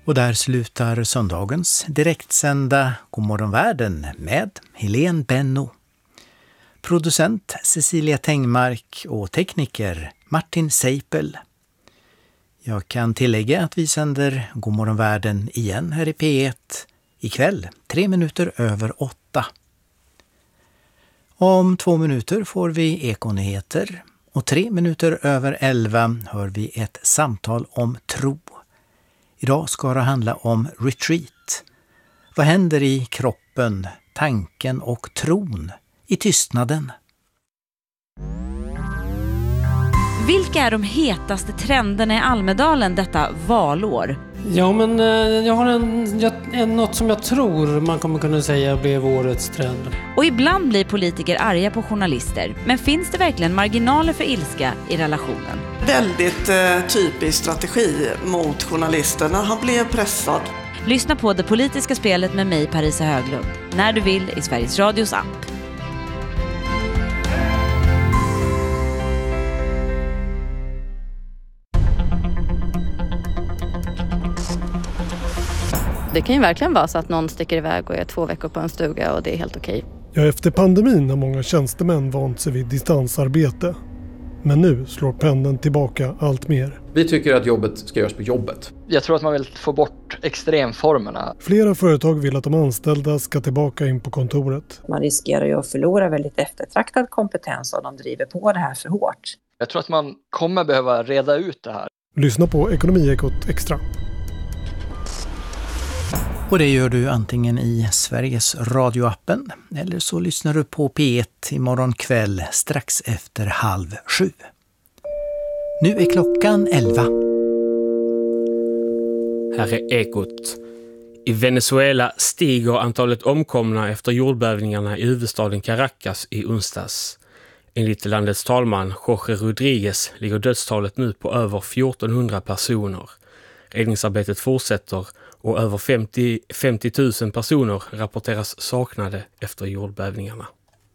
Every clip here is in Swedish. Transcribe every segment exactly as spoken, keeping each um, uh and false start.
Och där slutar söndagens direktsända Godmorgon världen med Helene Benno. Producent Cecilia Tengmark och tekniker Martin Seipel. Jag kan tillägga att vi sänder Godmorgon världen igen här i P ett ikväll, tre minuter över åtta. Om två minuter får vi ekonyheter och tre minuter över elva hör vi ett samtal om tro. Idag ska det handla om retreat. Vad händer i kroppen, tanken och tron i tystnaden? Vilka är de hetaste trenderna i Almedalen detta valår? Ja, men eh, jag har en, jag, en, något som jag tror man kommer kunna säga blev årets trend. Och ibland blir politiker arga på journalister. Men finns det verkligen marginaler för ilska i relationen? Väldigt eh, typisk strategi mot journalisterna. Han blev pressad. Lyssna på Det politiska spelet med mig, Parisa Höglund. När du vill i Sveriges Radios app. Det kan ju verkligen vara så att någon sticker iväg och är två veckor på en stuga och det är helt okej. Ja, efter pandemin har många tjänstemän vant sig vid distansarbete. Men nu slår pendeln tillbaka allt mer. Vi tycker att jobbet ska göras på jobbet. Jag tror att man vill få bort extremformerna. Flera företag vill att de anställda ska tillbaka in på kontoret. Man riskerar ju att förlora väldigt eftertraktad kompetens om de driver på det här för hårt. Jag tror att man kommer behöva reda ut det här. Lyssna på Ekonomiekot Extra. Och det gör du antingen i Sveriges radioappen eller så lyssnar du på P ett imorgon kväll strax efter halv sju. Nu är klockan elva. Här är Ekot. I Venezuela stiger antalet omkomna efter jordbävningarna i huvudstaden Caracas i onsdags. Enligt landets talman Jorge Rodriguez ligger dödstalet nu på över fjortonhundra personer. Räddningsarbetet fortsätter och över femtio, femtio tusen personer rapporteras saknade efter jordbävningarna.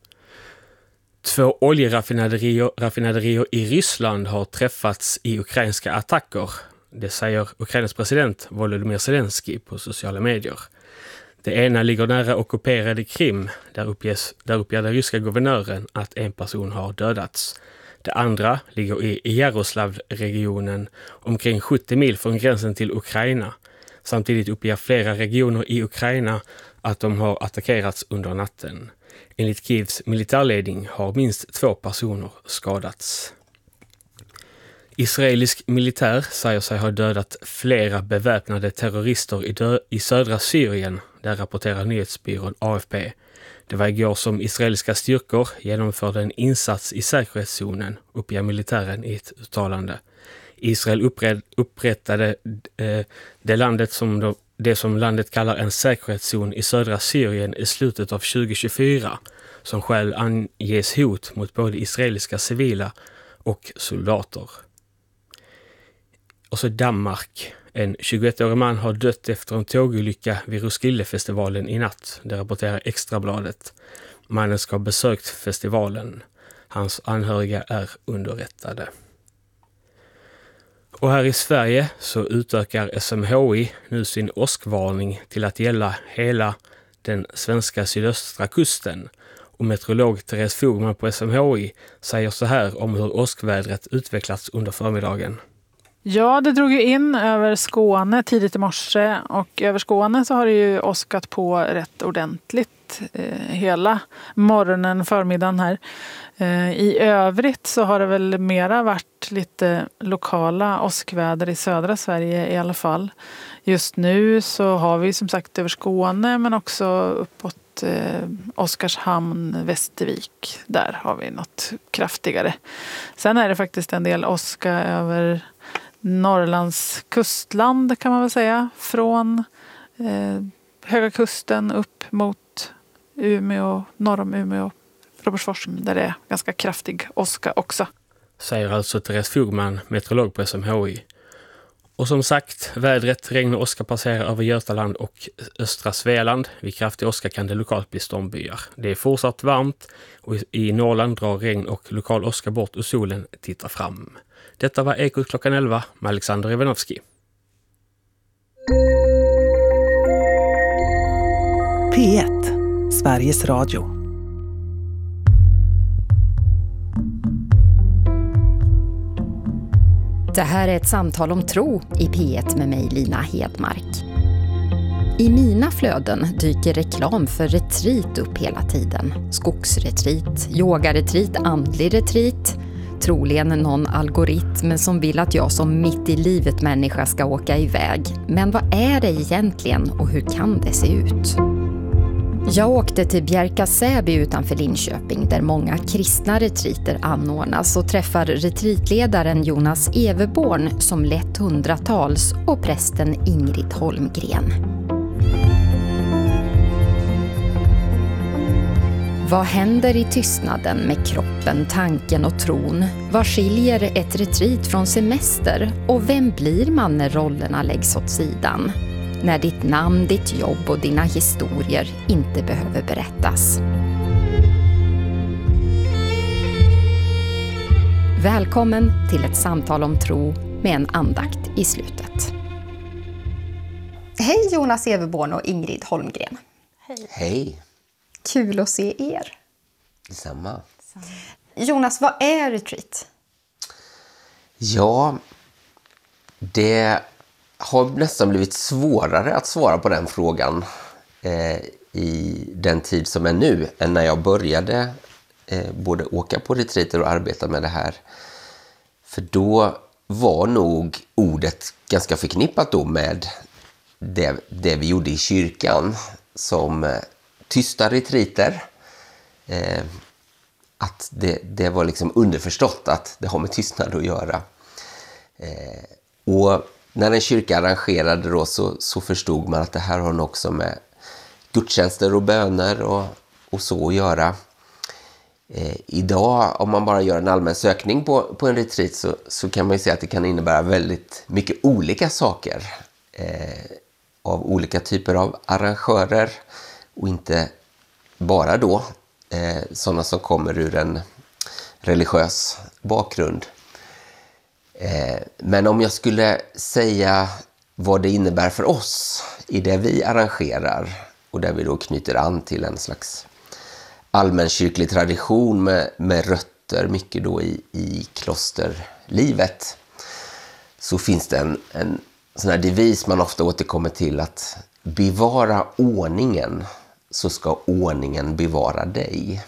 Två oljeraffinaderier raffinaderier i Ryssland har träffats i ukrainska attacker. Det säger Ukrainas president Volodymyr Zelensky på sociala medier. Det ena ligger nära ockuperade Krim, där uppges, där uppger den ryska guvernören att en person har dödats. Det andra ligger i Jaroslavl-regionen, omkring sjuttio mil från gränsen till Ukraina. Samtidigt uppger flera regioner i Ukraina att de har attackerats under natten. Enligt Kievs militärledning har minst två personer skadats. Israelisk militär säger sig ha dödat flera beväpnade terrorister i, dö- i södra Syrien, där rapporterar nyhetsbyrån A F P. Det var igår som israeliska styrkor genomförde en insats i säkerhetszonen, uppger militären i ett uttalande. Israel upprätt, upprättade eh, det, landet som då, det som landet kallar en säkerhetszon i södra Syrien i slutet av tjugo tjugofyra, som själv anges hot mot både israeliska civila och soldater. Och så Danmark. En tjugoettårig man har dött efter en tågolycka vid Roskildefestivalen i natt, det rapporterar Extrabladet. Mannen ska ha besökt festivalen. Hans anhöriga är underrättade. Och här i Sverige så utökar S M H I nu sin åskvarning till att gälla hela den svenska sydöstra kusten. Och meteorolog Therese Fogman på S M H I säger så här om hur åskvädret utvecklats under förmiddagen. Ja, det drog ju in över Skåne tidigt i morse och över Skåne så har det ju åskat på rätt ordentligt eh, hela morgonen, förmiddagen här. Eh, I övrigt så har det väl mera varit lite lokala åskväder i södra Sverige i alla fall. Just nu så har vi som sagt över Skåne men också uppåt eh, Oskarshamn, Västervik. Där har vi något kraftigare. Sen är det faktiskt en del åska över Norrlands kustland kan man väl säga. Från eh, Höga kusten upp mot Umeå, norr om Umeå, Robertsfors, där det är ganska kraftig åska också. Säger alltså Therese Fogman, meteorolog på S M H I. Och som sagt, vädret, regn och åska passerar över Götaland och östra Svealand. Vid kraftig åska kan det lokalt bli stormbyar. Det är fortsatt varmt och i Norrland drar regn och lokal åska bort och solen tittar fram. Detta var Ekot klockan elva med Alexander Ivanovski. P ett, Sveriges Radio. Det här är ett samtal om tro i P ett med mig, Lina Hedmark. I mina flöden dyker reklam för retreat upp hela tiden. Skogsretreat, yogaretreat, andlig retreat. Troligen någon algoritm som vill att jag som mitt i livet människa ska åka iväg. Men vad är det egentligen och hur kan det se ut? Jag åkte till Bjärka-Säby utanför Linköping där många kristna retreater anordnas och träffar retreatledaren Jonas Everborn som lett hundratals och prästen Ingrid Holmgren. Vad händer i tystnaden med kroppen, tanken och tron? Vad skiljer ett retreat från semester? Och vem blir man när rollerna läggs åt sidan? När ditt namn, ditt jobb och dina historier inte behöver berättas. Välkommen till ett samtal om tro med en andakt i slutet. Hej Jonas Everborn och Ingrid Holmgren. Hej. Hej. Kul att se er. Detsamma. Jonas, vad är retreat? Ja, det har nästan blivit svårare att svara på den frågan eh, i den tid som är nu än när jag började eh, både åka på retreater och arbeta med det här. För då var nog ordet ganska förknippat då med det, det vi gjorde i kyrkan som eh, tysta retreater. Eh, att det, det var liksom underförstått att det har med tystnad att göra. Eh, och när en kyrka arrangerade då så, så förstod man att det här har nog också med gudstjänster och böner och, och så att göra. Eh, idag, om man bara gör en allmän sökning på, på en retreat så, så kan man ju se att det kan innebära väldigt mycket olika saker. Eh, av olika typer av arrangörer och inte bara då eh, sådana som kommer ur en religiös bakgrund. Eh, men om jag skulle säga vad det innebär för oss i det vi arrangerar och där vi då knyter an till en slags allmänkyrklig tradition med, med rötter mycket då i, i klosterlivet, så finns det en, en sån här devis man ofta återkommer till, att bevara ordningen så ska ordningen bevara dig.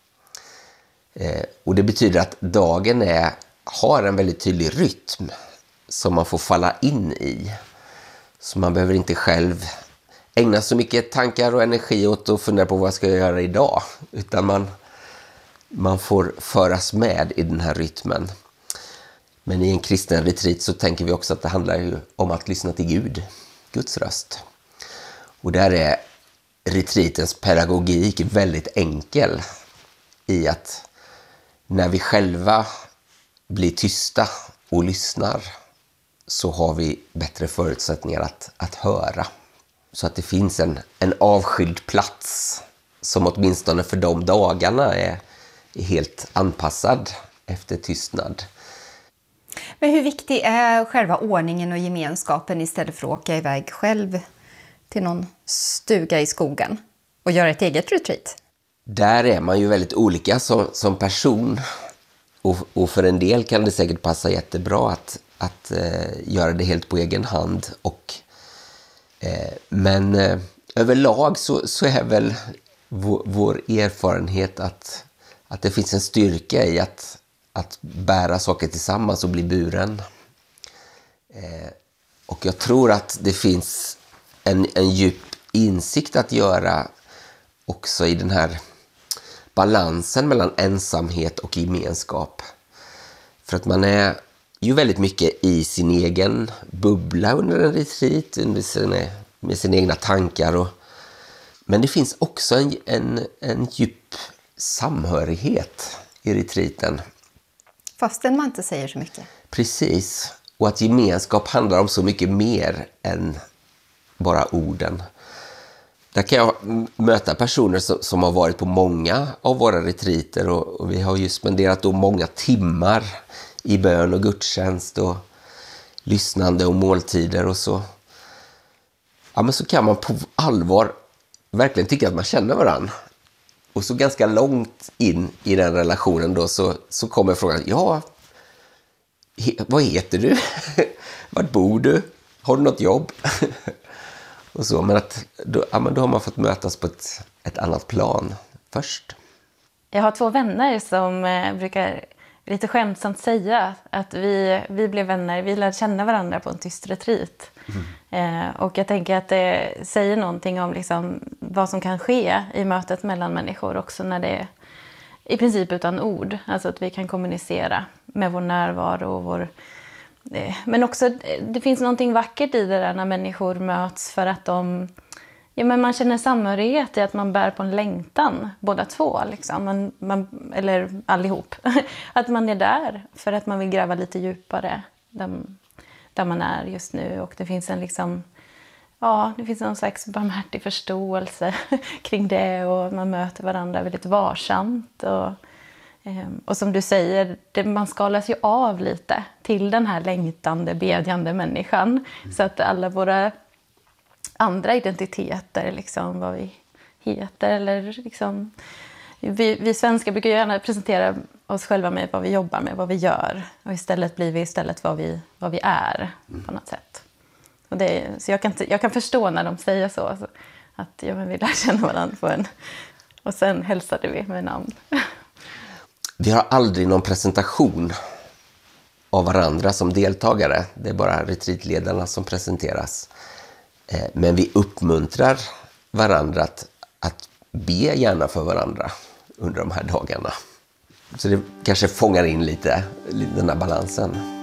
Eh, och det betyder att dagen är har en väldigt tydlig rytm som man får falla in i. Så man behöver inte själv ägna så mycket tankar och energi åt att fundera på vad jag ska göra idag. Utan man, man får föras med i den här rytmen. Men i en kristen retreat så tänker vi också att det handlar ju om att lyssna till Gud, Guds röst. Och där är retreatens pedagogik väldigt enkel i att när vi själva blir tysta och lyssnar så har vi bättre förutsättningar att, att höra. Så att det finns en, en avskild plats som åtminstone för de dagarna är, är helt anpassad efter tystnad. Men hur viktig är själva ordningen och gemenskapen istället för att åka iväg själv till någon stuga i skogen och göra ett eget retreat? Där är man ju väldigt olika som, som person. Och, och för en del kan det säkert passa jättebra att, att eh, göra det helt på egen hand. Och, eh, men eh, överlag så, så är väl vår, vår erfarenhet att, att det finns en styrka i att, att bära saker tillsammans och bli buren. Eh, och jag tror att det finns en, en djup insikt att göra också i den här balansen mellan ensamhet och gemenskap. För att man är ju väldigt mycket i sin egen bubbla under en retreat, under sina, med sina egna tankar. Och, men det finns också en, en, en djup samhörighet i retreaten. Fastän man inte säger så mycket. Precis. Och att gemenskap handlar om så mycket mer än bara orden. Där kan jag möta personer som, som har varit på många av våra retreater och, och vi har ju spenderat då många timmar i bön och gudstjänst och lyssnande och måltider och så. Ja, men så kan man på allvar verkligen tycker att man känner varandra. Och så ganska långt in i den relationen då så, så kommer frågan, ja, he, vad heter du? Vart bor du? Har du något jobb? Och så, men att, då, ja, men då har man fått mötas på ett, ett annat plan först. Jag har två vänner som eh, brukar lite skämtsamt säga att vi, vi blev vänner, vi lärde känna varandra på en tyst retreat. Mm. Eh, och jag tänker att det säger någonting om liksom vad som kan ske i mötet mellan människor också när det är i princip utan ord. Alltså att vi kan kommunicera med vår närvaro och vår... Eh, men också, det finns någonting vackert i det där när människor möts för att de... Ja, men man känner samhörighet i att man bär på en längtan, båda två, liksom. Man, man, eller allihop. Att man är där för att man vill gräva lite djupare där, där man är just nu. Och det finns en liksom, ja, det finns någon slags barmhärtig förståelse kring det och man möter varandra väldigt varsamt. Och, och som du säger, det, man skalas ju av lite till den här längtande, bedjande människan. Mm. Så att alla våra andra identiteter, liksom vad vi heter eller liksom... Vi, vi svenskar brukar gärna presentera oss själva med vad vi jobbar med, vad vi gör. Och istället blir vi istället vad vi, vad vi är på något sätt. Och det, så jag kan, jag kan förstå när de säger så. Alltså, att ja, men vi lär känna varandra på en... Och sen hälsade vi med namn. Vi har aldrig någon presentation av varandra som deltagare. Det är bara retreatledarna som presenteras. Men vi uppmuntrar varandra att, att be gärna för varandra under de här dagarna. Så det kanske fångar in lite den här balansen.